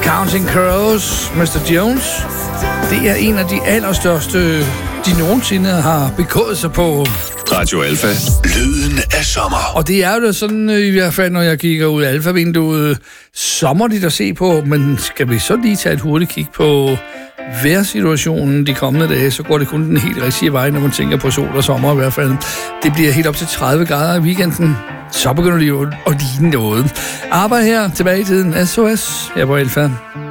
Counting Crows, Mr. Jones. Det er en af de allerstørste, de nogensinde har begået sig på Radio Alfa. Lyden af sommer. Og det er jo sådan, i hvert fald, når jeg kigger ud af alfa-vinduet, sommerligt at se på, men skal vi så lige tage et hurtigt kig på vejrsituationen de kommende dage, så går det kun den helt rigtige vej, når man tænker på sol og sommer i hvert fald. Det bliver helt op til 30 grader i weekenden. Så begynder det jo at ligne noget. Arbejde her tilbage i tiden. SOS her på Alfa.